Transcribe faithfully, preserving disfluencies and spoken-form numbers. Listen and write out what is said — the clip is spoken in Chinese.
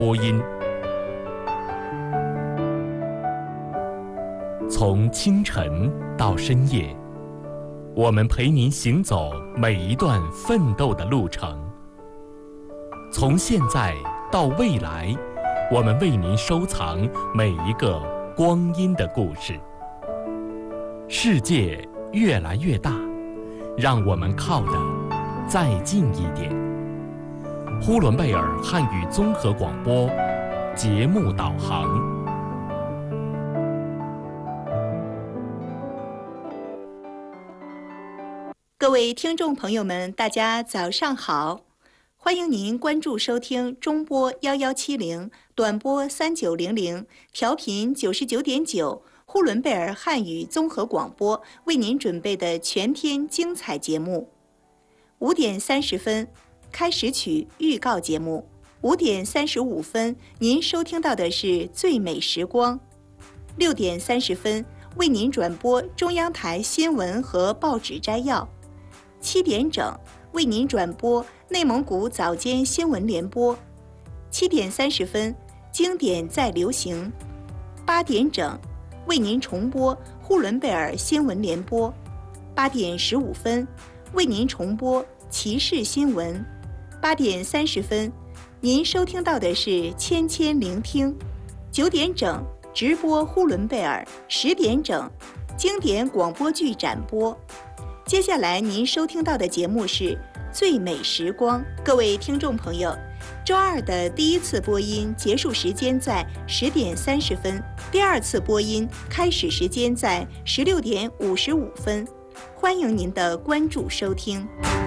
播音。从清晨到深夜，我们陪您行走每一段奋斗的路程。从现在到未来，我们为您收藏每一个光阴的故事。世界越来越大，让我们靠得再近一点。呼伦贝尔汉语综合广播节目导航。 各位听众朋友们，大家早上好！欢迎您关注收听中波幺幺七零、短波三九零零、调频九十九点九呼伦贝尔汉语综合广播为您准备的全天精彩节目。五点三十分，开始曲预告节目；五点三十五分，您收听到的是最美时光；六点三十分，为您转播中央台新闻和报纸摘要。七点整，为您转播内蒙古早间新闻联播；七点三十分，经典再流行；八点整，为您重播呼伦贝尔新闻联播；八点十五分，为您重播骑士新闻；八点三十分，您收听到的是千千聆听；九点整，直播呼伦贝尔；十点整，经典广播剧展播。接下来您收听到的节目是最美时光。各位听众朋友，周二的第一次播音结束时间在十点三十分，第二次播音开始时间在十六点五十五分。欢迎您的关注收听。